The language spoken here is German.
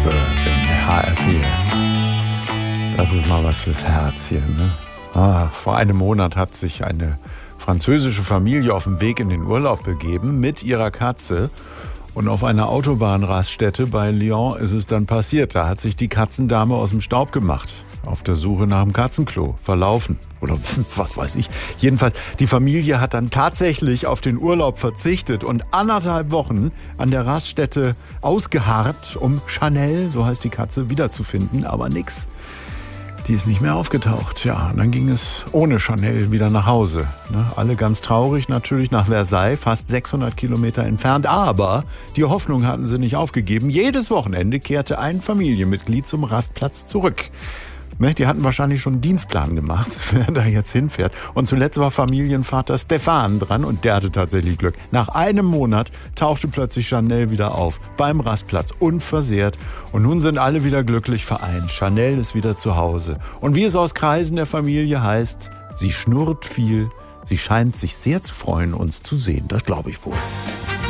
Birds in HR4. Das ist mal was fürs Herz hier, ne? Vor einem Monat hat sich eine französische Familie auf den Weg in den Urlaub begeben mit ihrer Katze. Und auf einer Autobahnraststätte bei Lyon ist es dann passiert. Da hat sich die Katzendame aus dem Staub gemacht. Auf der Suche nach dem Katzenklo. Verlaufen. Oder was weiß ich. Jedenfalls, die Familie hat dann tatsächlich auf den Urlaub verzichtet und 1,5 Wochen an der Raststätte ausgeharrt, um Chanel, so heißt die Katze, wiederzufinden. Aber nix. Die ist nicht mehr aufgetaucht. Ja, und dann ging es ohne Chanel wieder nach Hause. Ne? Alle ganz traurig natürlich nach Versailles, fast 600 Kilometer entfernt. Aber die Hoffnung hatten sie nicht aufgegeben. Jedes Wochenende kehrte ein Familienmitglied zum Rastplatz zurück. Ne? Die hatten wahrscheinlich schon einen Dienstplan gemacht, wer da jetzt hinfährt. Und zuletzt war Familienvater Stefan dran und der hatte tatsächlich Glück. Nach einem Monat tauchte plötzlich Chanel wieder auf, beim Rastplatz, unversehrt. Und nun sind alle wieder glücklich vereint. Chanel ist wieder zu Hause. Und wie es aus Kreisen der Familie heißt, sie schnurrt viel, sie scheint sich sehr zu freuen, uns zu sehen. Das glaube ich wohl.